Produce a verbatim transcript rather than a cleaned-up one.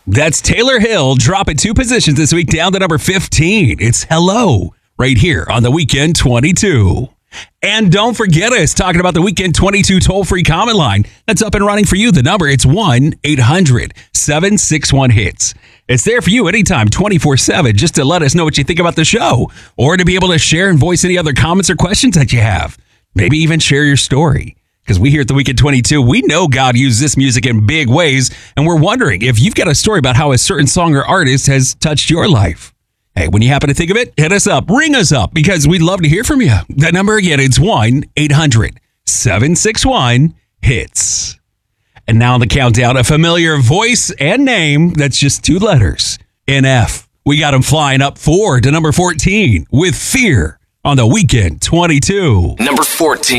That's Taylor Hill dropping two positions this week down to number fifteen. It's Hello right here on the Weekend twenty-two. And don't forget us talking about the Weekend twenty-two toll-free comment line. That's up and running for you. The number, it's one eight hundred seven six one hits. It's there for you anytime, twenty-four seven, just to let us know what you think about the show or to be able to share and voice any other comments or questions that you have. Maybe even share your story. Because we here at the Weekend twenty-two, we know God used this music in big ways, and we're wondering if you've got a story about how a certain song or artist has touched your life. Hey, when you happen to think of it, hit us up, ring us up, because we'd love to hear from you. That number again, it's one eight hundred seven six one hits. And now on the countdown, a familiar voice and name that's just two letters. N F. We got him flying up four to number fourteen with Fear on the Weekend twenty-two. Number fourteen.